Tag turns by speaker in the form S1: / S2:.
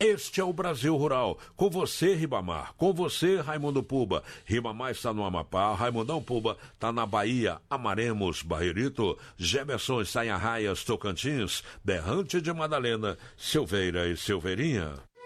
S1: Este é o Brasil Rural. Com você, Ribamar. Com você, Raimundo Puba. Ribamar está no Amapá. Raimundão Puba está na Bahia. Amaremos, Barreirito. Gemerson está em Arraias, Tocantins. Berrante de Madalena. Silveira e Silveirinha.